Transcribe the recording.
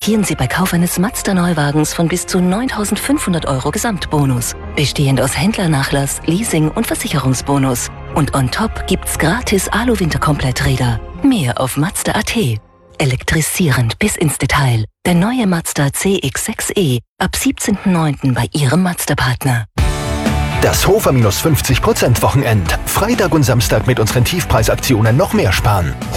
profitieren Sie bei Kauf eines Mazda-Neuwagens von bis zu 9.500 € Gesamtbonus. Bestehend aus Händlernachlass, Leasing und Versicherungsbonus. Und on top gibt's gratis Alu-Winterkompletträder. Mehr auf Mazda.at. Elektrisierend bis ins Detail. Der neue Mazda CX-6e ab 17.09. bei Ihrem Mazda-Partner. Das Hofer -50% Wochenend. Freitag und Samstag mit unseren Tiefpreisaktionen noch mehr sparen.